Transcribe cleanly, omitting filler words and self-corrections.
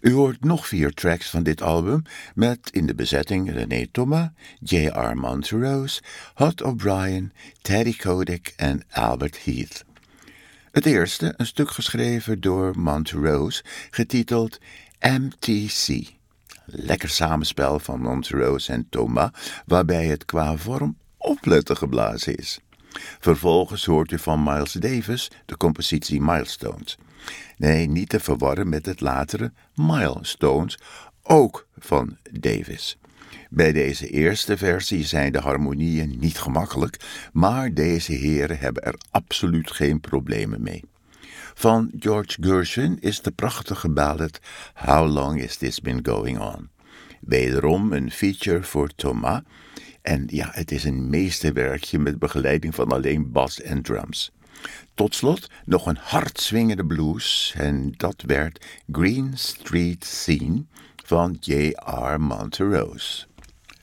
U hoort nog 4 tracks van dit album met in de bezetting René Thomas, J.R. Montrose, Hot O'Brien, Teddy Kotick en Albert Heath. Het eerste, een stuk geschreven door Montrose, getiteld MTC. Lekker samenspel van Montrose en Thomas, waarbij het qua vorm opletten geblazen is. Vervolgens hoort u van Miles Davis de compositie Milestones. Nee, niet te verwarren met het latere Milestones, ook van Davis. Bij deze eerste versie zijn de harmonieën niet gemakkelijk, maar deze heren hebben er absoluut geen problemen mee. Van George Gershwin is de prachtige ballad How Long Is This Been Going On? Wederom een feature voor Thomas. En ja, het is een meesterwerkje met begeleiding van alleen bas en drums. Tot slot nog een hardzwingende blues en dat werd Green Street Scene van J.R. Montrose.